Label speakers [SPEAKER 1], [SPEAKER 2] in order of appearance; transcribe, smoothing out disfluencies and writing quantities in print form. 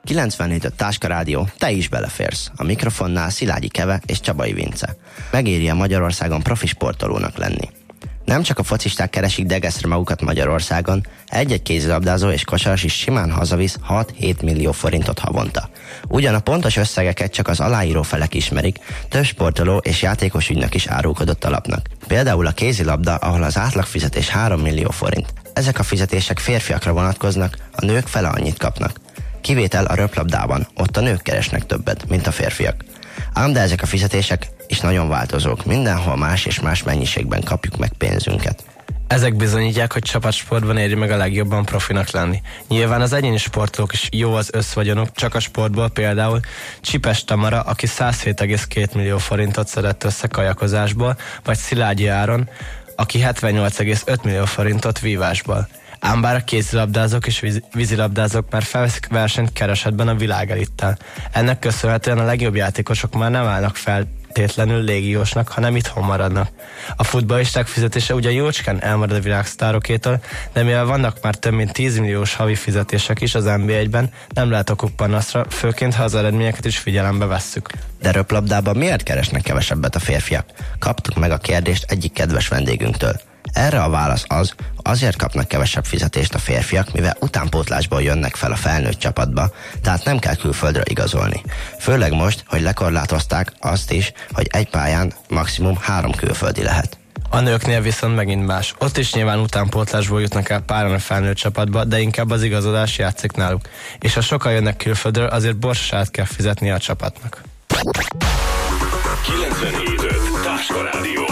[SPEAKER 1] 94.5 Táska Rádió, te is beleférsz. A mikrofonnál Szilágyi Keve és Csabai Vince. Megéri a Magyarországon profi sportolónak lenni. Nem csak a focisták keresik degeszre magukat Magyarországon, egy-egy kézilabdázó és kosaras is simán hazavisz 6-7 millió forintot havonta. Ugyan a pontos összegeket csak az aláíró felek ismerik, több sportoló és játékos ügynök is árulkodott a lapnak. Például a kézilabda, ahol az átlagfizetés 3 millió forint. Ezek a fizetések férfiakra vonatkoznak, a nők fele annyit kapnak. Kivétel a röplabdában, ott a nők keresnek többet, mint a férfiak. Ám de ezek a fizetések is nagyon változók, mindenhol más és más mennyiségben kapjuk meg pénzünket.
[SPEAKER 2] Ezek bizonyítják, hogy csapatsportban éri meg a legjobban profinak lenni. Nyilván az egyéni sportolók is jó az összvagyonuk, csak a sportból például Csipes Tamara, aki 107,2 millió forintot szedett össze kajakozásból, vagy Szilágyi Áron, aki 78,5 millió forintot vívásból. Ám bár a kézilabdázók és vízilabdázók már felveszik versenyt keresetben a világelittel. Ennek köszönhetően a legjobb játékosok már nem állnak feltétlenül légiósnak, hanem itthon maradnak. A futballisták fizetése ugyan jócskán elmarad a világsztárokétól, de mivel vannak már több mint 10 milliós havi fizetések is az NB1-ben, nem lehet okuk panaszra, főként ha az eredményeket is figyelembe vesszük.
[SPEAKER 1] De röplabdában miért keresnek kevesebbet a férfiak? Kaptuk meg a kérdést egyik kedves vendégünktől. Erre a válasz az, azért kapnak kevesebb fizetést a férfiak, mivel utánpótlásból jönnek fel a felnőtt csapatba, tehát nem kell külföldre igazolni. Főleg most, hogy lekorlátozták azt is, hogy egy pályán maximum 3 külföldi lehet.
[SPEAKER 2] A nőknél viszont megint más. Ott is nyilván utánpótlásból jutnak el páran a felnőtt csapatba, de inkább az igazolás játszik náluk. És ha sokan jönnek külföldről, azért borsosát kell fizetnie a csapatnak.
[SPEAKER 3] 97.5 Táska Rádió.